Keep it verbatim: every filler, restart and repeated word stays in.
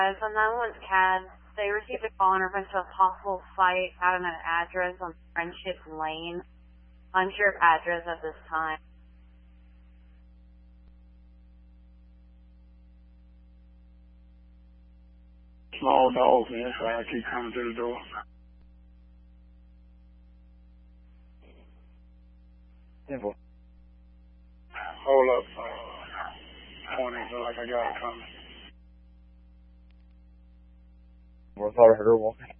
As a nine one one C A D, they received a call in reference to a possible fight out of an address on Friendship Lane. Unsure of address at this time. Small dog, man, so I keep coming to the door. Simple. Hold up. Uh, I don't even feel like I got it coming. Well, I thought I heard her walking.